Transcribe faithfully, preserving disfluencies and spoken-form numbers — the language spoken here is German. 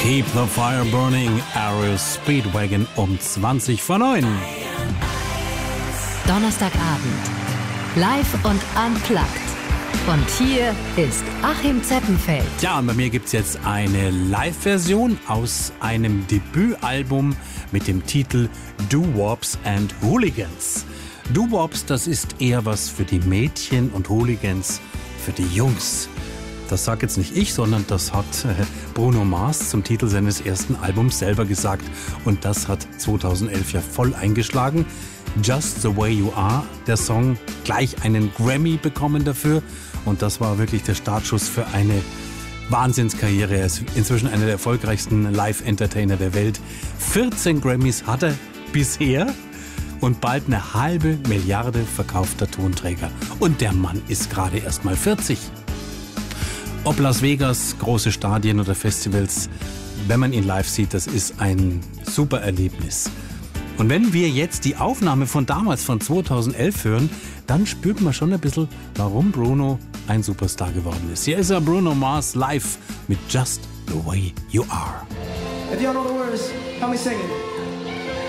Keep the Fire Burning, Aerial Speedwagon um zwanzig vor neun. Donnerstagabend. Live und unplugged. Und hier ist Achim Zeppenfeld. Ja, und bei mir gibt es jetzt eine Live-Version aus einem Debütalbum mit dem Titel Doo-Wops and Hooligans. Doo-Wops, das ist eher was für die Mädchen und Hooligans für die Jungs. Das sagt jetzt nicht ich, sondern das hat Bruno Mars zum Titel seines ersten Albums selber gesagt. Und das hat zweitausendelf ja voll eingeschlagen. Just the Way You Are, der Song, gleich einen Grammy bekommen dafür. Und das war wirklich der Startschuss für eine Wahnsinnskarriere. Er ist inzwischen einer der erfolgreichsten Live-Entertainer der Welt. vierzehn Grammys hat er bisher und bald eine halbe Milliarde verkaufter Tonträger. Und der Mann ist gerade erst mal vierzig. Ob Las Vegas, große Stadien oder Festivals, wenn man ihn live sieht, das ist ein super Erlebnis. Und wenn wir jetzt die Aufnahme von damals, von zweitausendelf hören, dann spürt man schon ein bisschen, warum Bruno ein Superstar geworden ist. Hier ist er, Bruno Mars, live mit Just the Way You Are. If y'all know the words, help me sing it.